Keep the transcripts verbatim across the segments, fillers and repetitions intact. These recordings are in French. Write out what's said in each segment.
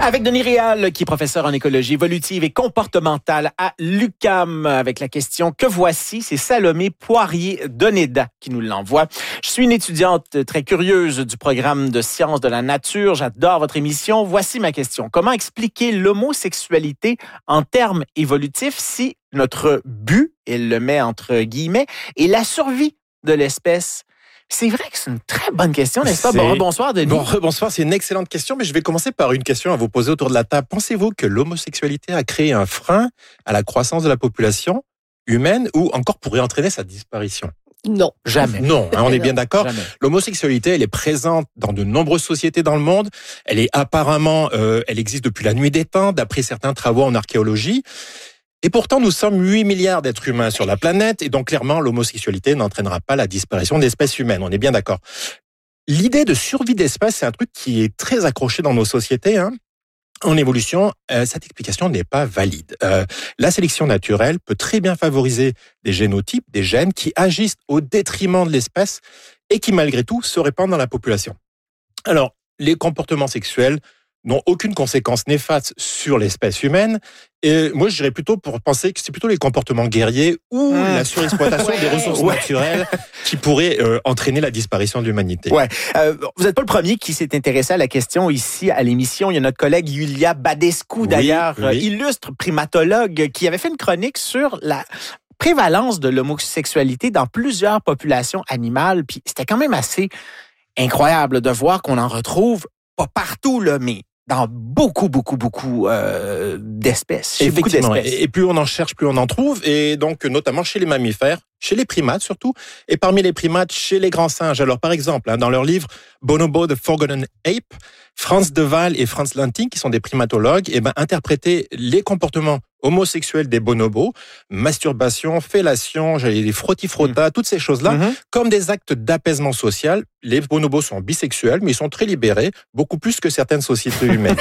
Avec Denis Réal, qui est professeur en écologie évolutive et comportementale à l'U Q A M, avec la question que voici, c'est Salomé Poirier-Doneda qui nous l'envoie. Je suis une étudiante très curieuse du programme de sciences de la nature. J'adore votre émission. Voici ma question. Comment expliquer l'homosexualité en termes évolutifs si notre but, elle le met entre guillemets, est la survie de l'espèce? C'est vrai que c'est une très bonne question, n'est-ce pas? Bon, bonsoir, Denis. Bon, bonsoir, c'est une excellente question, mais je vais commencer par une question à vous poser autour de la table. Pensez-vous que l'homosexualité a créé un frein à la croissance de la population humaine ou encore pourrait entraîner sa disparition? Non. Jamais. Non, hein, on est bien d'accord. Jamais. L'homosexualité, elle est présente dans de nombreuses sociétés dans le monde. Elle est apparemment, euh, elle existe depuis la nuit des temps, d'après certains travaux en archéologie. Et pourtant, nous sommes huit milliards d'êtres humains sur la planète, et donc clairement, l'homosexualité n'entraînera pas la disparition d'espèces humaines. On est bien d'accord. L'idée de survie d'espèces, c'est un truc qui est très accroché dans nos sociétés. Hein. En évolution, euh, cette explication n'est pas valide. Euh, la sélection naturelle peut très bien favoriser des génotypes, des gènes qui agissent au détriment de l'espèce et qui, malgré tout, se répandent dans la population. Alors, les comportements sexuels n'ont aucune conséquence néfaste sur l'espèce humaine. Et moi, je dirais plutôt pour penser que c'est plutôt les comportements guerriers ou mmh. la surexploitation ouais. des ressources ouais. naturelles qui pourraient euh, entraîner la disparition de l'humanité. Ouais. Euh, vous n'êtes pas le premier qui s'est intéressé à la question ici à l'émission. Il y a notre collègue Iulia Badescu, oui, d'ailleurs, oui. illustre primatologue, qui avait fait une chronique sur la prévalence de l'homosexualité dans plusieurs populations animales. Puis c'était quand même assez incroyable de voir qu'on en retrouve, pas partout, là, mais dans beaucoup, beaucoup, beaucoup euh, d'espèces. Effectivement. Beaucoup d'espèces. Et plus on en cherche, plus on en trouve. Et donc, notamment chez les mammifères, chez les primates surtout, et parmi les primates, chez les grands singes. Alors, par exemple, hein, dans leur livre « Bonobo, the Forgotten Ape », Franz de Waal et Franz Lanting, qui sont des primatologues, eh ben, interprétaient les comportements homosexuels des bonobos, masturbation, fellation, j'allais dire frotti-frotta, mmh. toutes ces choses-là, mmh. comme des actes d'apaisement social. Les bonobos sont bisexuels, mais ils sont très libérés, beaucoup plus que certaines sociétés humaines.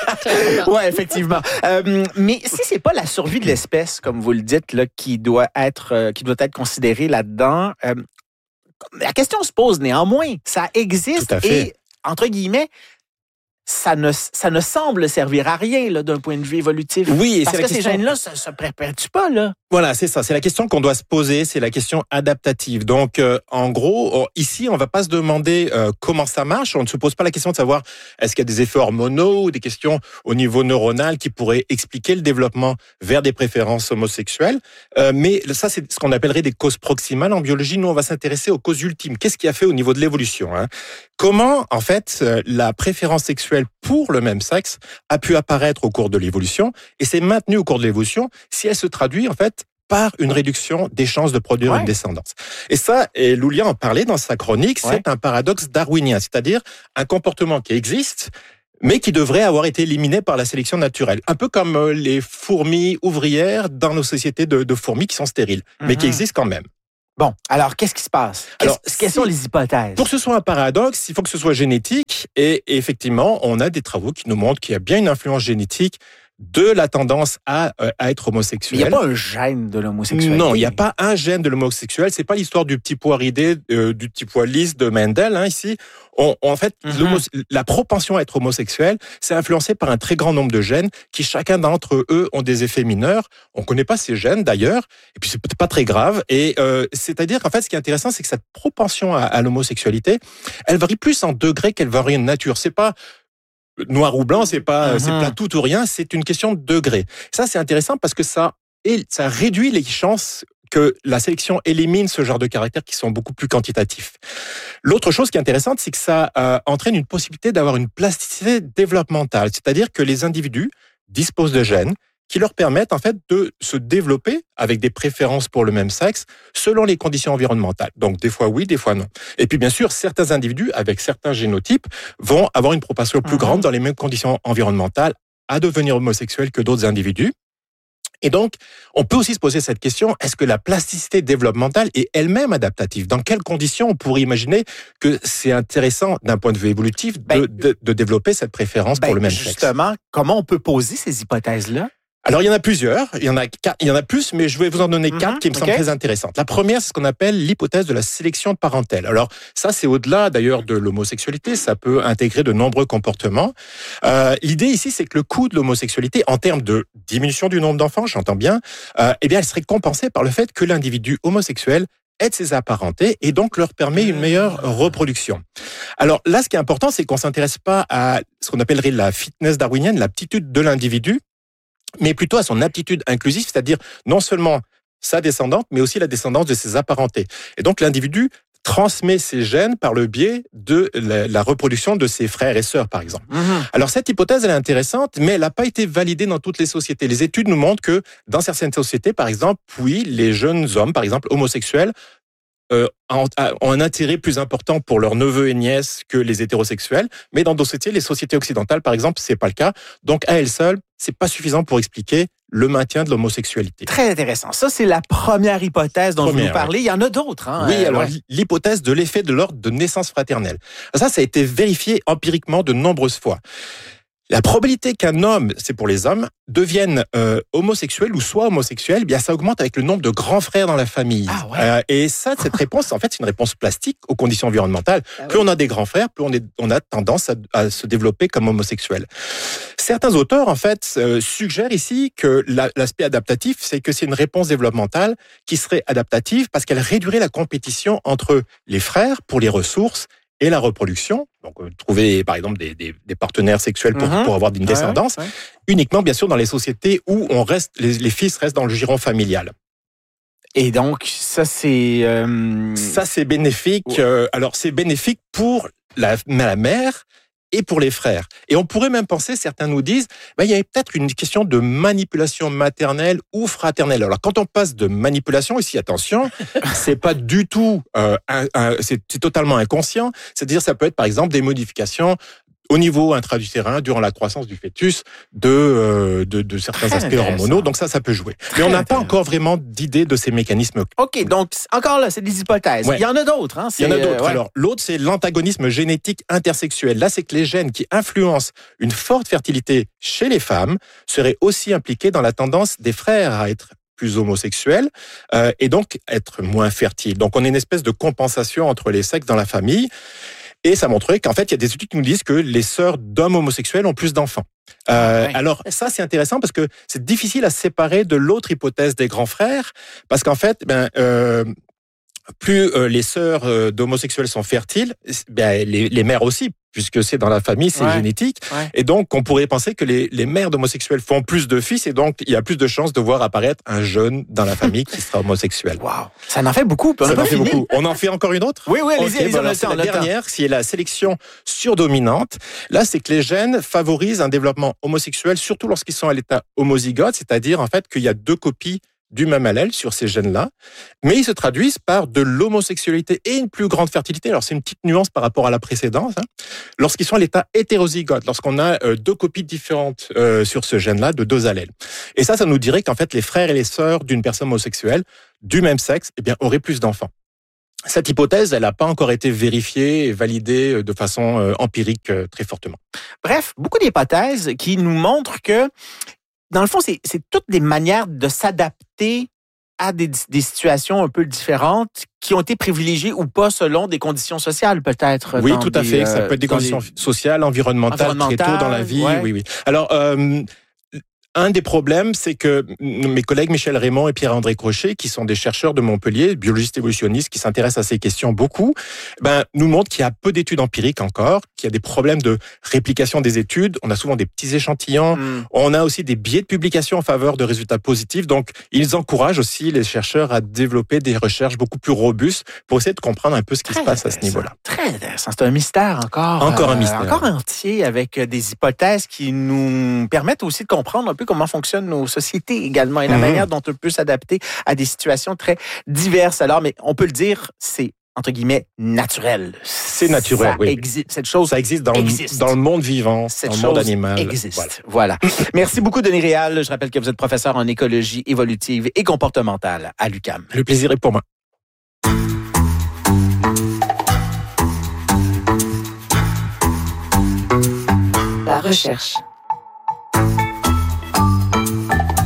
Ouais, effectivement. Euh, mais si c'est pas la survie de l'espèce, comme vous le dites, là, qui doit être, euh, qui doit être considérée là-dedans, euh, la question se pose néanmoins. Ça existe et, entre guillemets, ça ne, ça ne semble servir à rien là, d'un point de vue évolutif. Oui, et parce c'est que la ces question... gènes-là ne se perpétuent pas, là. Voilà, c'est ça. C'est la question qu'on doit se poser. C'est la question adaptative. Donc, euh, en gros, ici, on va pas se demander euh, comment ça marche. On ne se pose pas la question de savoir est-ce qu'il y a des effets hormonaux ou des questions au niveau neuronal qui pourraient expliquer le développement vers des préférences homosexuelles. Euh, mais ça, c'est ce qu'on appellerait des causes proximales. En biologie, nous, on va s'intéresser aux causes ultimes. Qu'est-ce qui a fait au niveau de l'évolution, hein? Comment, en fait, la préférence sexuelle pour le même sexe a pu apparaître au cours de l'évolution et s'est maintenue au cours de l'évolution si elle se traduit, en fait, par une réduction des chances de produire ouais. une descendance. Et ça, et Iulia en parlait dans sa chronique, ouais. c'est un paradoxe darwinien, c'est-à-dire un comportement qui existe, mais qui devrait avoir été éliminé par la sélection naturelle. Un peu comme les fourmis ouvrières dans nos sociétés de, de fourmis qui sont stériles, mm-hmm. mais qui existent quand même. Bon, alors, qu'est-ce qui se passe? Alors, Qu'est-ce, quelles si, sont les hypothèses? Pour que ce soit un paradoxe, il faut que ce soit génétique. Et, et effectivement, on a des travaux qui nous montrent qu'il y a bien une influence génétique de la tendance à, à être homosexuel. Il n'y a pas un gène de l'homosexualité. Non, il n'y a pas un gène de l'homosexuel. C'est pas l'histoire du petit pois ridé, euh, du petit pois lisse de Mendel, hein, ici. On, en fait, mm-hmm. la propension à être homosexuel, c'est influencé par un très grand nombre de gènes qui, chacun d'entre eux, ont des effets mineurs. On ne connaît pas ces gènes, d'ailleurs, et puis c'est peut-être pas très grave. Et euh, c'est-à-dire qu'en fait, ce qui est intéressant, c'est que cette propension à, à l'homosexualité, elle varie plus en degrés qu'elle varie en nature. C'est pas noir ou blanc, c'est pas, mm-hmm. c'est plat tout ou rien, c'est une question de degré. Ça, c'est intéressant parce que ça, ça réduit les chances que la sélection élimine ce genre de caractères qui sont beaucoup plus quantitatifs. L'autre chose qui est intéressante, c'est que ça euh, entraîne une possibilité d'avoir une plasticité développementale, c'est-à-dire que les individus disposent de gènes qui leur permettent en fait de se développer avec des préférences pour le même sexe selon les conditions environnementales. Donc des fois oui, des fois non. Et puis bien sûr, certains individus avec certains génotypes vont avoir une propension plus grande dans les mêmes conditions environnementales à devenir homosexuels que d'autres individus. Et donc, on peut aussi se poser cette question, est-ce que la plasticité développementale est elle-même adaptative? Dans quelles conditions on pourrait imaginer que c'est intéressant d'un point de vue évolutif de, ben, de, de développer cette préférence ben, pour le même justement, sexe? Justement, comment on peut poser ces hypothèses-là? Alors, il y en a plusieurs, il y en a quatre, il y en a plus, mais je vais vous en donner quatre mmh, qui me okay. semblent très intéressantes. La première, c'est ce qu'on appelle l'hypothèse de la sélection parentale. Alors, ça, c'est au-delà d'ailleurs de l'homosexualité, ça peut intégrer de nombreux comportements. Euh, l'idée ici, c'est que le coût de l'homosexualité, en termes de diminution du nombre d'enfants, j'entends bien, euh, eh bien, elle serait compensée par le fait que l'individu homosexuel aide ses apparentés et donc leur permet une meilleure reproduction. Alors là, ce qui est important, c'est qu'on s'intéresse pas à ce qu'on appellerait la fitness darwinienne, l'aptitude de l'individu, mais plutôt à son aptitude inclusive, c'est-à-dire non seulement sa descendante, mais aussi la descendance de ses apparentés. Et donc l'individu transmet ses gènes par le biais de la, la reproduction de ses frères et sœurs, par exemple. Mmh. Alors cette hypothèse, elle est intéressante, mais elle n'a pas été validée dans toutes les sociétés. Les études nous montrent que dans certaines sociétés, par exemple, oui, les jeunes hommes, par exemple, homosexuels, Euh, ont un intérêt plus important pour leurs neveux et nièces que les hétérosexuels, mais dans d'autres sociétés, les sociétés occidentales, par exemple, c'est pas le cas. Donc, à elles seules, c'est pas suffisant pour expliquer le maintien de l'homosexualité. Très intéressant. Ça, c'est la première hypothèse dont première, vous nous parlez. Ouais. Il y en a d'autres. Hein? Oui, euh, alors ouais. l'hypothèse de l'effet de l'ordre de naissance fraternelle. Ça, ça a été vérifié empiriquement de nombreuses fois. La probabilité qu'un homme, c'est pour les hommes, devienne euh, homosexuel ou soit homosexuel, eh bien ça augmente avec le nombre de grands frères dans la famille. Ah ouais. euh, et ça, cette réponse, en fait, c'est une réponse plastique aux conditions environnementales. Ah plus oui. on a des grands frères, plus on, est, on a tendance à, à se développer comme homosexuel. Certains auteurs, en fait, euh, suggèrent ici que la, l'aspect adaptatif, c'est que c'est une réponse développementale qui serait adaptative parce qu'elle réduirait la compétition entre les frères pour les ressources et la reproduction, donc euh, trouver par exemple des, des, des partenaires sexuels pour, mmh. pour avoir une descendance, ouais, ouais. uniquement bien sûr dans les sociétés où on reste, les, les fils restent dans le giron familial. Et donc ça c'est euh... ça c'est bénéfique. Ouais. Euh, alors c'est bénéfique pour la, la mère et pour les frères. Et on pourrait même penser, certains nous disent, ben, il y a peut-être une question de manipulation maternelle ou fraternelle. Alors, quand on passe de manipulation, ici, attention, c'est pas du tout, euh, un, un, c'est, c'est totalement inconscient. C'est-à-dire, ça peut être, par exemple, des modifications au niveau intra-utérin, durant la croissance du fœtus, de, euh, de, de certains Très aspects hormonaux. Donc ça, ça peut jouer. Très Mais on n'a pas encore vraiment d'idée de ces mécanismes. OK, donc encore là, c'est des hypothèses. Ouais. Il y en a d'autres. Hein, c'est, Il y en a d'autres. Euh, ouais. Alors, l'autre, c'est l'antagonisme génétique intersexuel. Là, c'est que les gènes qui influencent une forte fertilité chez les femmes seraient aussi impliqués dans la tendance des frères à être plus homosexuels euh, et donc être moins fertiles. Donc, on a une espèce de compensation entre les sexes dans la famille. Et ça montrait qu'en fait, il y a des études qui nous disent que les sœurs d'hommes homosexuels ont plus d'enfants. Euh, ouais. Alors ça, c'est intéressant parce que c'est difficile à séparer de l'autre hypothèse des grands frères, parce qu'en fait, ben, euh, plus euh, les sœurs euh, d'homosexuels sont fertiles, ben, les, les mères aussi, puisque c'est dans la famille, c'est ouais. génétique. Ouais. Et donc, on pourrait penser que les, les mères d'homosexuels font plus de fils, et donc il y a plus de chances de voir apparaître un jeune dans la famille qui sera homosexuel. Waouh, ça en fait beaucoup. On ça en fait fini. beaucoup. On en fait encore une autre. Oui, oui, allez-y. Okay, allez-y bon, alors, c'est la dernière, c'est la sélection surdominante. Là, c'est que les gènes favorisent un développement homosexuel, surtout lorsqu'ils sont à l'état homozygote, c'est-à-dire en fait qu'il y a deux copies du même allèle sur ces gènes-là, mais ils se traduisent par de l'homosexualité et une plus grande fertilité. Alors, c'est une petite nuance par rapport à la précédente. Hein. Lorsqu'ils sont à l'état hétérozygote, lorsqu'on a euh, deux copies différentes euh, sur ce gène-là, de deux allèles. Et ça, ça nous dirait qu'en fait, les frères et les sœurs d'une personne homosexuelle du même sexe, eh bien, auraient plus d'enfants. Cette hypothèse, elle n'a pas encore été vérifiée et validée de façon euh, empirique euh, très fortement. Bref, beaucoup d'hypothèses qui nous montrent que dans le fond, c'est, c'est toutes des manières de s'adapter à des, des situations un peu différentes qui ont été privilégiées ou pas selon des conditions sociales, peut-être. Oui, tout à fait. Ça peut être des conditions des... sociales, environnementales, environnementales, très tôt dans la vie. Ouais. Oui, oui. Alors, euh, un des problèmes, c'est que mes collègues Michel Raymond et Pierre-André Crochet, qui sont des chercheurs de Montpellier, biologistes évolutionnistes, qui s'intéressent à ces questions beaucoup, ben, nous montrent qu'il y a peu d'études empiriques encore, qu'il y a des problèmes de réplication des études. On a souvent des petits échantillons. Mm. On a aussi des biais de publication en faveur de résultats positifs. Donc, ils encouragent aussi les chercheurs à développer des recherches beaucoup plus robustes pour essayer de comprendre un peu ce qui Très se passe à ce niveau-là. Très intéressant. C'est un mystère encore. Encore euh, un mystère. Encore entier, avec des hypothèses qui nous permettent aussi de comprendre un peu comment fonctionnent nos sociétés également et la mmh. manière dont on peut s'adapter à des situations très diverses. Alors, mais on peut le dire, c'est entre guillemets naturel. C'est naturel, ça oui. Exi- cette chose ça existe dans, existe. Le, dans le monde vivant, cette dans le chose monde animal. Existe. Voilà. voilà. Merci beaucoup, Denis Réal. Je rappelle que vous êtes professeur en écologie évolutive et comportementale à l'U Q A M. Le plaisir est pour moi. La recherche.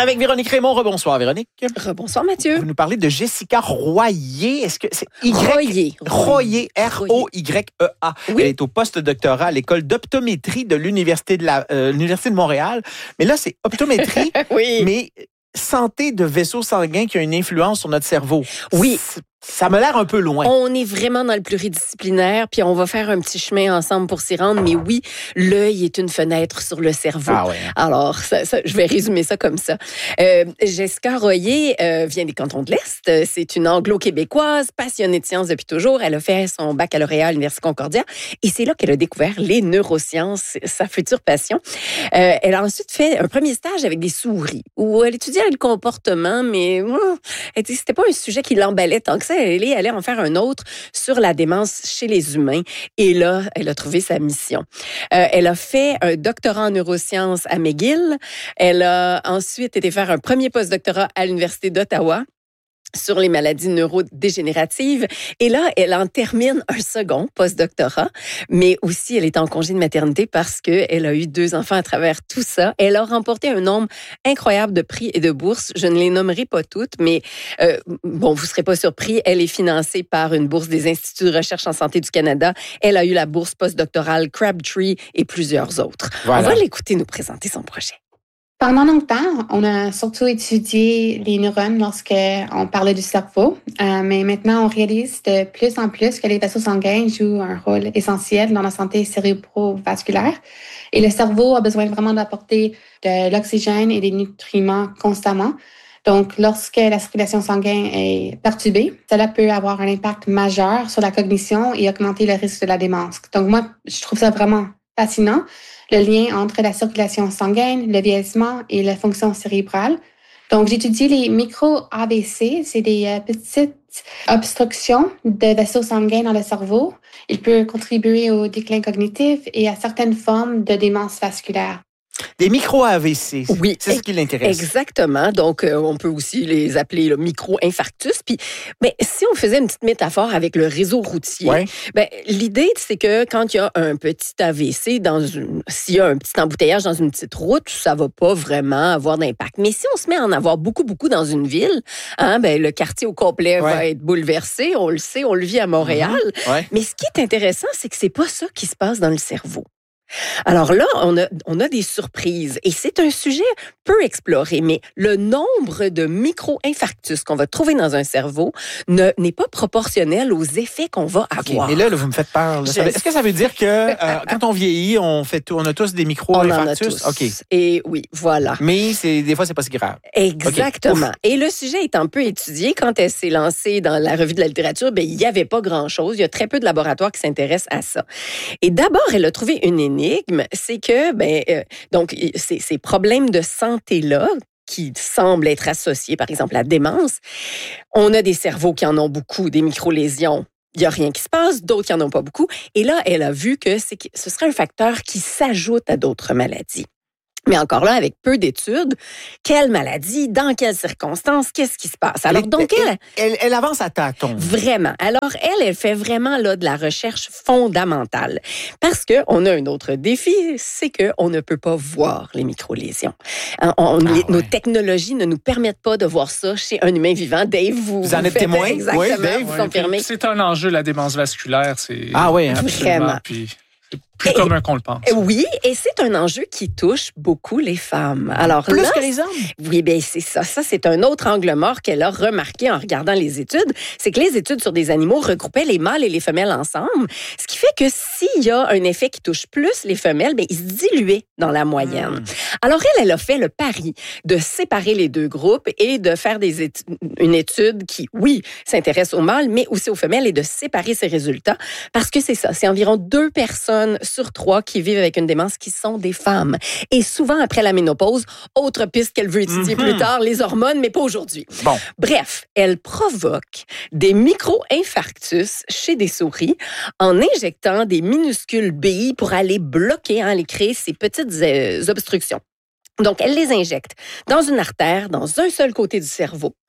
Avec Véronique Raymond. Rebonsoir, Véronique. Rebonsoir, Mathieu. Vous nous parlez de Jessica Royer. Est-ce que c'est Y? Royer. Royer, R O Y E A. Oui. Elle est au post-doctorat à l'école d'optométrie de l'Université de, la, euh, l'Université de Montréal. Mais là, c'est optométrie, oui. mais santé de vaisseaux sanguins qui a une influence sur notre cerveau. Oui. C'est, ça me l'air un peu loin. On est vraiment dans le pluridisciplinaire, puis on va faire un petit chemin ensemble pour s'y rendre. Mais oui, l'œil est une fenêtre sur le cerveau. Ah ouais. Alors, ça, ça, je vais résumer ça comme ça. Euh, Jessica Royer euh, vient des cantons de l'Est. C'est une anglo-québécoise, passionnée de sciences depuis toujours. Elle a fait son baccalauréat à l'Université Concordia. Et c'est là qu'elle a découvert les neurosciences, sa future passion. Euh, elle a ensuite fait un premier stage avec des souris, où elle étudiait le comportement, mais euh, elle dit que c'était pas un sujet qui l'emballait tant que ça. Elle est allée en faire un autre sur la démence chez les humains. Et là, elle a trouvé sa mission. Euh, elle a fait un doctorat en neurosciences à McGill. Elle a ensuite été faire un premier postdoctorat à l'Université d'Ottawa sur les maladies neurodégénératives. Et là, elle en termine un second postdoctorat, mais aussi elle est en congé de maternité parce qu'elle a eu deux enfants à travers tout ça. Elle a remporté un nombre incroyable de prix et de bourses. Je ne les nommerai pas toutes, mais euh, bon, vous ne serez pas surpris, elle est financée par une bourse des Instituts de recherche en santé du Canada. Elle a eu la bourse postdoctorale Crabtree et plusieurs autres. Voilà. On va l'écouter nous présenter son projet. Pendant longtemps, on a surtout étudié les neurones lorsqu'on parlait du cerveau, euh, mais maintenant on réalise de plus en plus que les vaisseaux sanguins jouent un rôle essentiel dans la santé cérébrovasculaire et le cerveau a besoin vraiment d'apporter de l'oxygène et des nutriments constamment. Donc, lorsque la circulation sanguine est perturbée, cela peut avoir un impact majeur sur la cognition et augmenter le risque de la démence. Donc, moi, je trouve ça vraiment fascinant, le lien entre la circulation sanguine, le vieillissement et la fonction cérébrale. Donc, j'étudie les micro-A V C, c'est des euh, petites obstructions de vaisseaux sanguins dans le cerveau. Il peut contribuer au déclin cognitif et à certaines formes de démence vasculaire. Des micro-A V C, oui, c'est ce qui l'intéresse. Exactement. Donc, euh, on peut aussi les appeler le micro-infarctus. Puis, ben, si on faisait une petite métaphore avec le réseau routier, ouais. ben, l'idée, c'est que quand il y a un petit A V C, dans une, s'il y a un petit embouteillage dans une petite route, ça va pas vraiment avoir d'impact. Mais si on se met à en avoir beaucoup, beaucoup dans une ville, hein, ben, le quartier au complet ouais. va être bouleversé. On le sait, on le vit à Montréal. Mm-hmm. Ouais. Mais ce qui est intéressant, c'est que c'est pas ça qui se passe dans le cerveau. Alors là, on a, on a des surprises et c'est un sujet peu exploré, mais le nombre de micro-infarctus qu'on va trouver dans un cerveau ne, n'est pas proportionnel aux effets qu'on va avoir. Okay, mais là, là, vous me faites peur. Là. Je... Est-ce que ça veut dire que euh, quand on vieillit, on, fait tout, on a tous des micro-infarctus? On en a tous. Okay. Et oui, voilà. Mais c'est, des fois, c'est pas si grave. Exactement. Okay. Et le sujet est un peu étudié. Quand elle s'est lancée dans la revue de la littérature, ben, il n'y avait pas grand-chose. Il y a très peu de laboratoires qui s'intéressent à ça. Et d'abord, elle a trouvé une énigme, c'est que ben, euh, donc, ces, ces problèmes de santé-là, qui semblent être associés, par exemple, à la démence, on a des cerveaux qui en ont beaucoup, des micro-lésions. Il n'y a rien qui se passe, d'autres qui n'en ont pas beaucoup. Et là, elle a vu que, c'est que ce serait un facteur qui s'ajoute à d'autres maladies. Mais encore là, avec peu d'études, quelle maladie, dans quelles circonstances, qu'est-ce qui se passe? Alors, elle, donc, elle, elle, elle avance à tâtons. Vraiment. Alors, elle, elle fait vraiment là de la recherche fondamentale. Parce qu'on a un autre défi, c'est qu'on ne peut pas voir les microlésions. On, on, ah, les, ouais. Nos technologies ne nous permettent pas de voir ça chez un humain vivant. Dave, vous, vous en vous êtes témoin? Exactement, oui, Dave, vous confirmez. C'est un enjeu, la démence vasculaire. C'est ah oui, hein? Vraiment. Puis, plus et, commun qu'on le pense. Oui, et c'est un enjeu qui touche beaucoup les femmes. Alors plus là, que les hommes? Oui, bien c'est ça. Ça, c'est un autre angle mort qu'elle a remarqué en regardant les études. C'est que les études sur des animaux regroupaient les mâles et les femelles ensemble. Ce qui fait que s'il y a un effet qui touche plus les femelles, bien, il se diluait dans la moyenne. Mmh. Alors elle, elle a fait le pari de séparer les deux groupes et de faire des études, une étude qui, oui, s'intéresse aux mâles, mais aussi aux femelles et de séparer ses résultats. Parce que c'est ça, c'est environ deux personnes sur trois qui vivent avec une démence qui sont des femmes. Et souvent, après la ménopause, autre piste qu'elle veut étudier mm-hmm. plus tard, les hormones, mais pas aujourd'hui. Bon. Bref, elle provoque des micro-infarctus chez des souris en injectant des minuscules billes pour aller bloquer, hein, aller créer ces petites euh, obstructions. Donc, elle les injecte dans une artère, dans un seul côté du cerveau.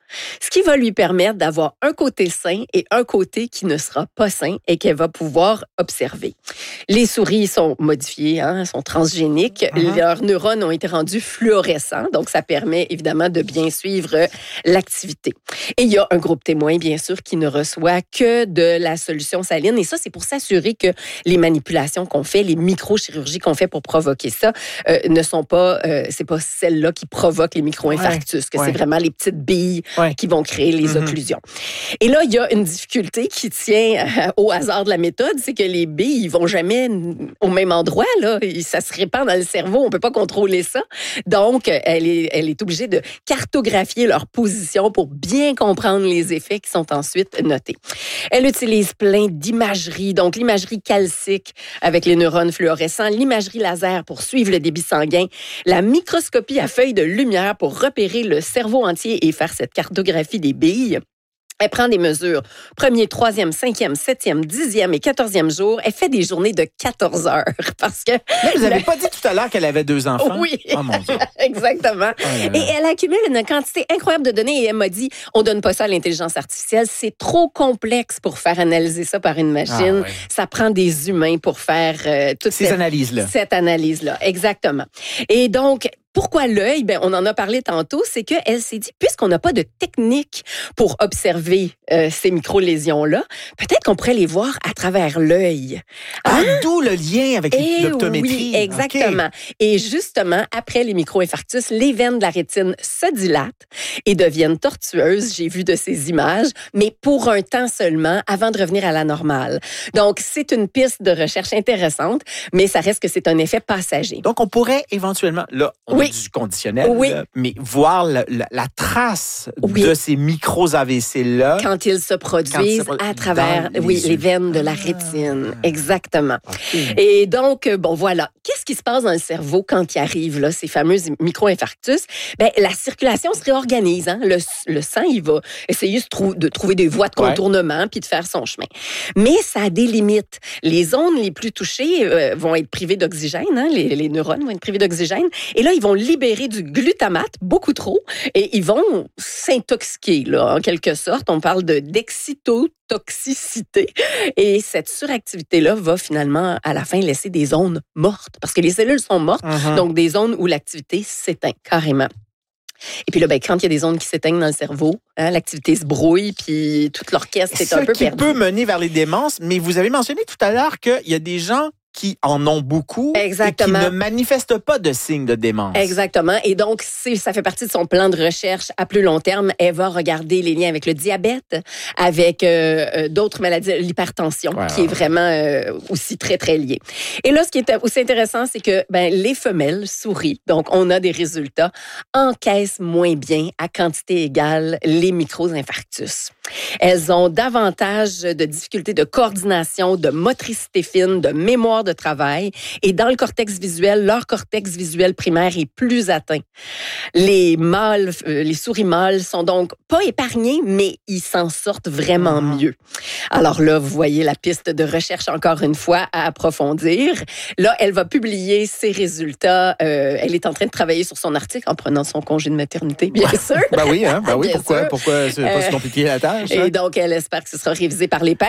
ce qui va lui permettre d'avoir un côté sain et un côté qui ne sera pas sain et qu'elle va pouvoir observer. Les souris sont modifiées, hein, sont transgéniques. Uh-huh. Leurs neurones ont été rendus fluorescents, donc ça permet évidemment de bien suivre l'activité. Et il y a un groupe témoin, bien sûr, qui ne reçoit que de la solution saline. Et ça, c'est pour s'assurer que les manipulations qu'on fait, les microchirurgies qu'on fait pour provoquer ça, euh, ne sont pas, euh, c'est pas celles-là qui provoquent les micro-infarctus, ouais. que ouais. c'est vraiment les petites billes ouais. qui vont créer les mm-hmm. occlusions. Et là, il y a une difficulté qui tient euh, au hasard de la méthode, c'est que les billes, ils vont jamais au même endroit, là. Ça se répand dans le cerveau, on peut pas contrôler ça. Donc, elle est, elle est obligée de cartographier leur position pour bien comprendre les effets qui sont ensuite notés. Elle utilise plein d'imagerie, donc l'imagerie calcique avec les neurones fluorescents, l'imagerie laser pour suivre le débit sanguin, la microscopie à feuille de lumière pour repérer le cerveau entier et faire cette cartographie des billes. Elle prend des mesures premier, troisième, cinquième, septième, dixième et quatorzième jour. Elle fait des journées de quatorze heures parce que... Mais vous n'avez le... pas dit tout à l'heure qu'elle avait deux enfants? Oui, oh, mon Dieu. Exactement. Oh, là, là. Et elle accumule une quantité incroyable de données et elle m'a dit, on donne pas ça à l'intelligence artificielle, c'est trop complexe pour faire analyser ça par une machine. Ah, ouais. Ça prend des humains pour faire euh, toute ces cette analyses-là. Cette analyse-là, exactement. Et donc... Pourquoi l'œil? Ben, on en a parlé tantôt, c'est qu'elle s'est dit, puisqu'on n'a pas de technique pour observer euh, ces micro-lésions-là, peut-être qu'on pourrait les voir à travers l'œil. Ah, hein? D'où le lien avec Et l'optométrie. Oui, exactement. Okay. Et justement, après les micro-infarctus, les veines de la rétine se dilatent et deviennent tortueuses. J'ai vu de ces images, mais pour un temps seulement, avant de revenir à la normale. Donc, c'est une piste de recherche intéressante, mais ça reste que c'est un effet passager. Donc, on pourrait éventuellement, là, on oui. du conditionnel, oui. là, mais voir la, la, la trace oui. de ces micros A V C-là. Quand ils se produisent ils se à travers les, oui, les veines de la rétine. Ah. Exactement. Okay. Et donc, bon, voilà. Qu'est-ce qui se passe dans le cerveau quand il arrive, là, ces fameux micro-infarctus? Ben, la circulation se réorganise. Hein? Le, le sang, il va essayer de, trou- de trouver des voies de contournement ouais. puis de faire son chemin. Mais ça a des limites. Les zones les plus touchées euh, vont être privées d'oxygène. Hein? Les, les neurones vont être privés d'oxygène. Et là, ils vont libérer du glutamate, beaucoup trop, et ils vont s'intoxiquer, là, en quelque sorte. On parle de d'excitotoxicité. Et cette suractivité-là va finalement, à la fin, laisser des zones mortes, parce que les cellules sont mortes, uh-huh. donc des zones où l'activité s'éteint carrément. Et puis là, ben, quand il y a des zones qui s'éteignent dans le cerveau, hein, l'activité se brouille, puis tout l'orchestre est un peu perdu. Ce qui peut mener vers les démences, mais vous avez mentionné tout à l'heure qu'il y a des gens qui en ont beaucoup Exactement. Et qui ne manifestent pas de signes de démence. Exactement. Et donc, c'est, ça fait partie de son plan de recherche à plus long terme. Elle va regarder les liens avec le diabète, avec euh, d'autres maladies, l'hypertension, ouais, qui ouais. est vraiment euh, aussi très, très lié. Et là, ce qui est aussi intéressant, c'est que ben, les femelles souris, donc on a des résultats, encaissent moins bien à quantité égale les micro-infarctus. Elles ont davantage de difficultés de coordination, de motricité fine, de mémoire de travail. Et dans le cortex visuel, leur cortex visuel primaire est plus atteint. Les mâles, euh, les souris mâles sont donc pas épargnés, mais ils s'en sortent vraiment mieux. Alors là, vous voyez la piste de recherche encore une fois à approfondir. Là, elle va publier ses résultats. Euh, elle est en train de travailler sur son article en prenant son congé de maternité, bien sûr. Ben oui, hein? Ben oui. Pourquoi, pourquoi c'est pas si compliqué la tâche? Et hein? Donc, elle espère que ce sera révisé par les pairs.